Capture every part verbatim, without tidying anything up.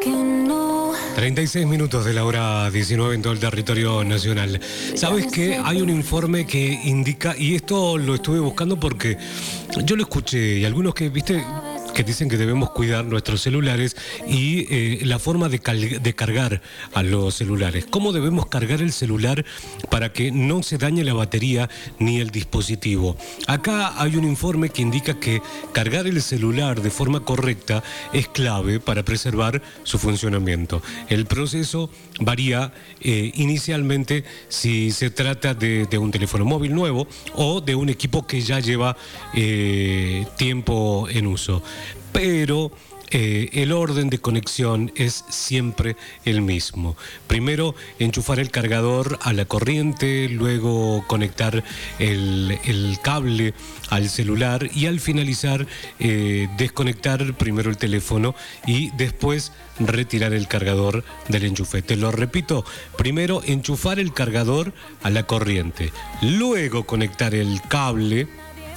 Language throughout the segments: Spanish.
treinta y seis minutos de la hora diecinueve en todo el territorio nacional. ¿Sabes qué? Hay un informe que indica, y esto lo estuve buscando porque yo lo escuché, y algunos que, viste, que dicen que debemos cuidar nuestros celulares y eh, la forma de, cal- de cargar a los celulares. ¿Cómo debemos cargar el celular para que no se dañe la batería ni el dispositivo? Acá hay un informe que indica que cargar el celular de forma correcta es clave para preservar su funcionamiento. El proceso varía eh, inicialmente si se trata de, de un teléfono móvil nuevo o de un equipo que ya lleva eh, tiempo en uso. Pero eh, el orden de conexión es siempre el mismo. Primero, enchufar el cargador a la corriente, luego conectar el, el cable al celular y al finalizar, eh, desconectar primero el teléfono y después retirar el cargador del enchufe. Te lo repito, primero enchufar el cargador a la corriente, luego conectar el cable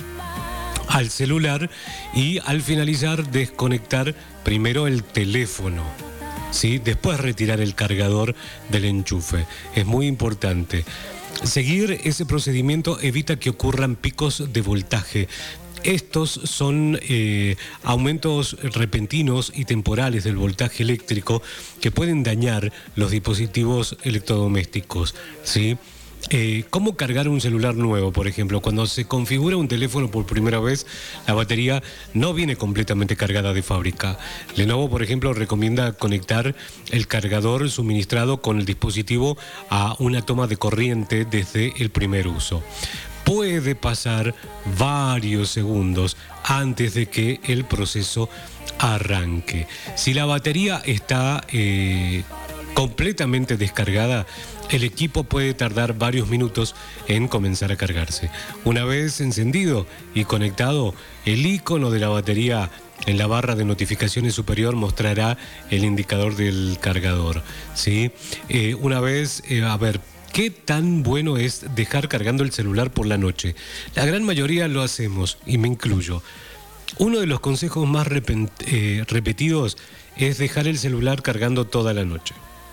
al celular y al finalizar desconectar primero el teléfono, ¿sí? Después retirar el cargador del enchufe. Es muy importante. Seguir ese procedimiento evita que ocurran picos de voltaje. Estos son eh, aumentos repentinos y temporales del voltaje eléctrico que pueden dañar los dispositivos electrodomésticos, ¿sí? Eh, ¿Cómo cargar un celular nuevo, por ejemplo? Cuando se configura un teléfono por primera vez, la batería no viene completamente cargada de fábrica. Lenovo, por ejemplo, recomienda conectar el cargador suministrado con el dispositivo a una toma de corriente desde el primer uso. Puede pasar varios segundos antes de que el proceso arranque. Si la batería está eh, completamente descargada, el equipo puede tardar varios minutos en comenzar a cargarse. Una vez encendido y conectado, el icono de la batería en la barra de notificaciones superior mostrará el indicador del cargador, ¿sí? Eh, una vez, eh, a ver, ¿qué tan bueno es dejar cargando el celular por la noche? La gran mayoría lo hacemos, y me incluyo. Uno de los consejos más repent- eh, repetidos es dejar el celular cargando toda la noche.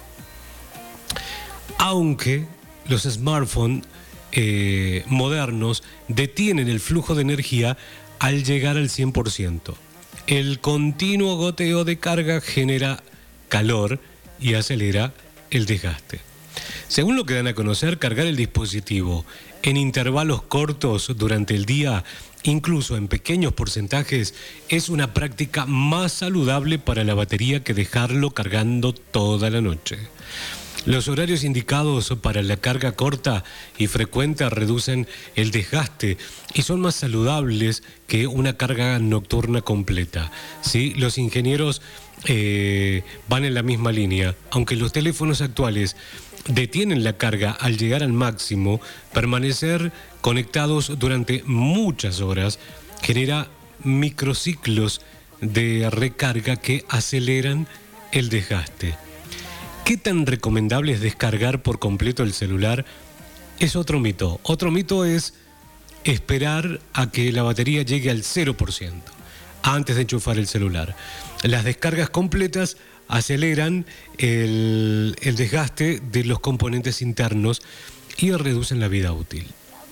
Aunque los smartphones eh, modernos detienen el flujo de energía al llegar al cien por ciento. El continuo goteo de carga genera calor y acelera el desgaste. Según lo que dan a conocer, cargar el dispositivo en intervalos cortos durante el día, incluso en pequeños porcentajes, es una práctica más saludable para la batería que dejarlo cargando toda la noche. Los horarios indicados para la carga corta y frecuente reducen el desgaste y son más saludables que una carga nocturna completa, ¿sí? Los ingenieros eh, van en la misma línea. Aunque los teléfonos actuales detienen la carga al llegar al máximo, permanecer conectados durante muchas horas genera microciclos de recarga que aceleran el desgaste. ¿Qué tan recomendable es descargar por completo el celular? Es otro mito. Otro mito es esperar a que la batería llegue al cero por ciento antes de enchufar el celular. Las descargas completas aceleran el, el desgaste de los componentes internos y reducen la vida útil.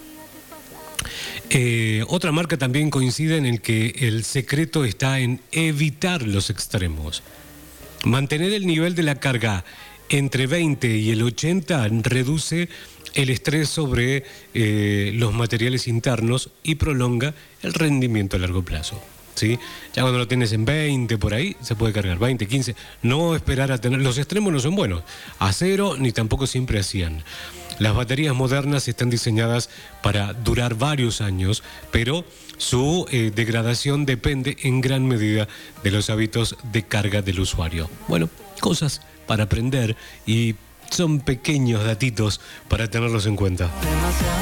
Eh, otra marca también coincide en el que el secreto está en evitar los extremos. Mantener el nivel de la carga entre veinte y el ochenta reduce el estrés sobre eh, los materiales internos y prolonga el rendimiento a largo plazo, ¿sí? Ya cuando lo tienes en veinte por ahí, se puede cargar veinte, quince. No esperar a tener... Los extremos no son buenos. A cero ni tampoco siempre a cien. Las baterías modernas están diseñadas para durar varios años, pero su eh, degradación depende en gran medida de los hábitos de carga del usuario. Bueno, cosas para aprender y son pequeños datitos para tenerlos en cuenta.